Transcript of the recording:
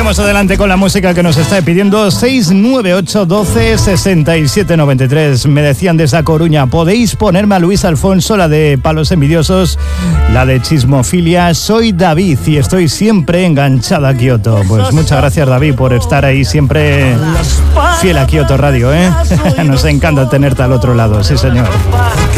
Seguimos adelante con la música que nos está pidiendo 698 12 67 93. Me decían desde A Coruña, podéis ponerme a Luis Alfonso, la de Palos Envidiosos, la de Chismofilia. Soy David y estoy siempre enganchada a Kioto. Pues muchas gracias, David, por estar ahí siempre fiel a Kioto Radio, ¿eh? Nos encanta tenerte al otro lado, sí señor.